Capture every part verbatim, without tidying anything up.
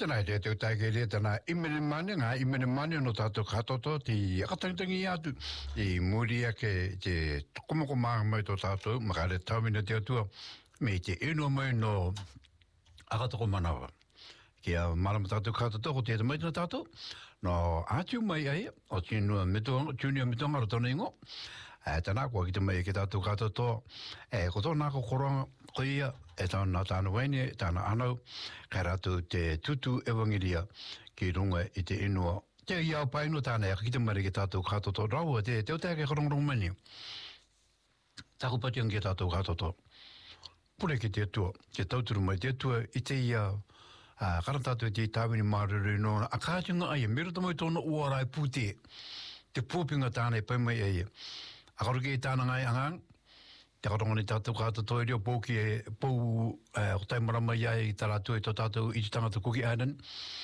Tēnā te te taike rea tēnā imene mane, ngā imene mane no tātou katoto, te akatangitangi atu, te muria ke te tukumoko maa mai tō tātou, makare taumina te atua, me te eno mai no akatoko manawa. Kia marama tātou katoto, ko te mai tō tātou, no ātiu mai ai, o tēnua mitonga, junior mitonga rato ingo, e tēnā kua ki te mai ki tātou katoto, e koto nāko koronga, ko ia, e tāna tāna waine, e tāna anau, kai rātou te tutu ewangiria ki runga i te inua. Te iau painu tāna e ki te mai ki tātou katoto raua, te teo te ake korongrong mani. Tāku patiang ki tātou katoto. Pure ki te atua, ke tauturu mai te atua, i te ia, uh, kara tātou te tāwini māruru nōna, a kātunga aia, mera tamai tōna uarai pūte, te pōpinga tāna e paimai aia. A karuki e tāna ngai angang, te karongani tātou katoto e reo pōki e pōu o taimarama ia i tā rātou e tō tātou i te tangata Cookie Island,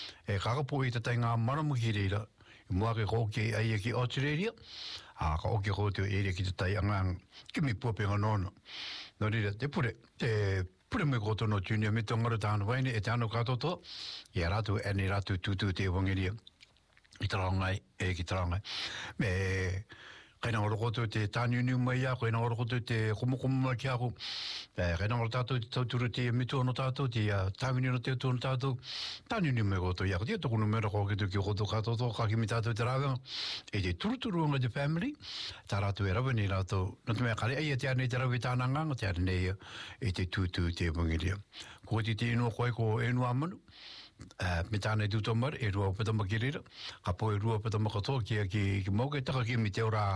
e kakapo i te tai ngā maramu ki reira, i mua ke kōki aia ki Australia, a ka oki kōteo e rea ki te tai angang, ki mi pōpinga nōna. Nō reira, te pure, te pure me kōtono junior me tōngara tāna waine e tāno katoto, i a rātou e ne rātou tūtū te wangiria, i tarangai, e ki tarangai. Me, kaina ngoro koto te tāniuni mai a, kaina ngoro koto te kumokumu mai ki ako, kaina ngoro tātou te tauturu te mitu ano tātou, te tāwini ano te atu ano tātou, tāniuni mai koto i ako, te tokunu mera kōketu ki koto katoto, kakimi tātou te rāwenga, e te turuturu anga te family, tā rātou e rawe ni rātou, no te mea kare, eia te anei te rawe tānanga, te anei e te tūtū te wangiria. Ko te te inua koe ko enua manu, Uh, me tānei tūtō mara, e rua patama ki rira, ka po e rua patama katoa ki, ki, ki mauke, taka ki mi te ora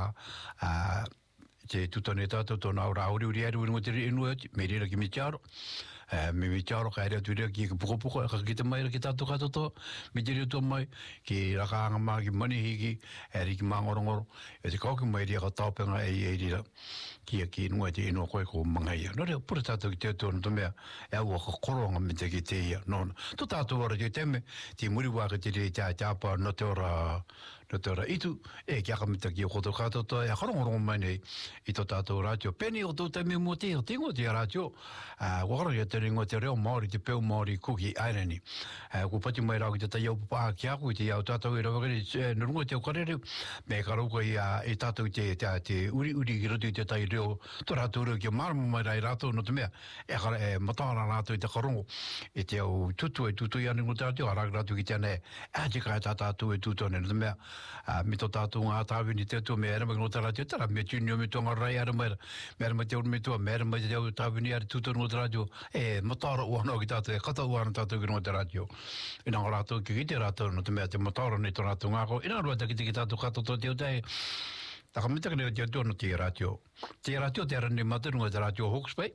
uh, te tūtō ne tātou tōna ora auri uri aru uri ngotiri inua, me rira ki mi tiaro, uh, me mi tiaro ka ere atu rira ki puko puko, ka ki te mai ki tātou katoto, me te rira tō mai, ki raka anga maa ki mani hiki, e ri ki maa ngorongoro, e te kauki mai rira ka tāpenga e e rira, ki a ki inua te inua koe ko mangaia. Nō rea, pura tātou ki te tōna tō mea, e aua ka koronga me te ki te ia, nōna. Tō tātou ora te teme, te muri waka te rei tā tāpa no te ora, no te ora itu, e ki akamita ki o koto katoto, e akarongorongo mai nei, i tō tātou rātio. Pēni o tō te me mo te, o te ingo te rātio, uh, wakara ia te ringo te reo Māori, te peo Māori Cookie Island. Uh, ko pati mai rau ki te tai au papa ki aku, i te iau tātou i rawakari, no rungo te au karere, me karauka i, uh, i tātou te, te, te uri uri ki roto i te tai reo, tō rātou reo ki marama mai rai rātou no te mea, e, kara, e matara rātou i te karongo, i te au tutu e tutu i ane no tātou, a rāki rātou ki tēne, e te kai tā tātou e tutu ane no te mea, uh, mi tō tātou ngā tāwini te tu, me ere mai no tā rātou, tara me tunio me tōnga rai ara mai, me ere mai te uru me tua, me ere mai te au tāwini ara tutu no te rātou, e matara uana o ki tātou, e kata uana tātou ki no te rātou. Ina ngā rātou ki ki te rātou no te mea, te matara nei tō rātou ngāko, ina rua taki te ki tātou kato tō te utei, taka mitaka nei te atua no te rātou. Te rātou te ara nei matarunga te rātou Hawke's Bay,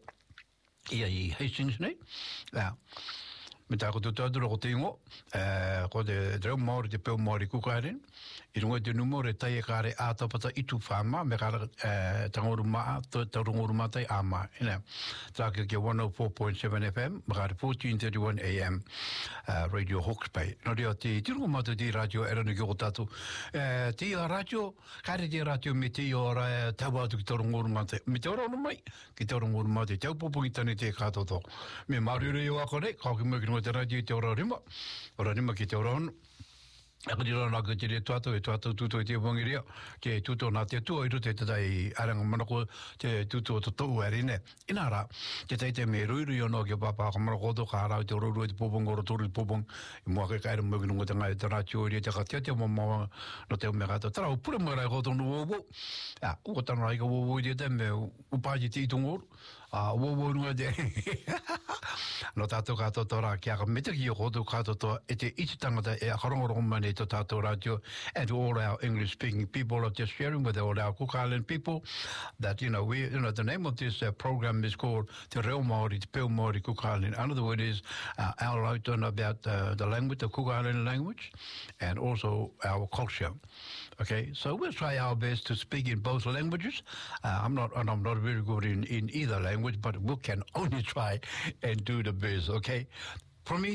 ia i Hastings nei, yeah. Me tā ko te tātura ko te ingo, uh, ko te reo Māori, te peo Māori Cookie Island, i runga te numore tai e kāre ātapata itu whāma, me kāra uh, tangoru maa, taurungoru mātai ā maa. Ina, tā kia kia one oh four point seven F M, me kāre fourteen thirty-one A M, uh, Radio Hawke's Bay. Nō reo te tirunga mātou te radio eranu ki o tātou. Uh, te ia radio, kāre te radio me te ia ora tau atu ki taurungoru mātai. Me te ora ono mai, ki taurungoru mātai, tau popongi tani te kātoto. Me marure i o ako nei, kauki mai ki te radio te ora rima, ora rima ki te ora ono. Aka tira naka te re tuato, e tuato tuto i te wangiria, te tuto nā te tua, i rote te tai aranga manako, te tuto to tau arine. Ina rā, te tai te me ruirui ono ki papa, ka manako to, ka harau te ruru e te popong, ora turu te popong, i mua kai kaira mwiki nunga te ngai te rātio i te ka tia te mamawa no te umea kata. Tara, upura mwera i koto no wowo. Ja, uko tana rai ka wowo i te te me upaji te itungoru. Ah, wowo nunga te. No tātou kātou tō rā ki aka meta ki o koto kātou e te iti tangata e akarongorongo mani to tātou radio, and all our English speaking people are just sharing with all our Cook Island people that, you know, we, you know, the name of this uh, program is called Te Reo Māori, Te Peo Māori Cook Island. Another word is uh, our outline about uh, the language, the Cook Island language, and also our culture. Okay, so we'll try our best to speak in both languages. Uh, I'm not, and I'm not very good in, in either language, but we can only try and do the best, okay? For me,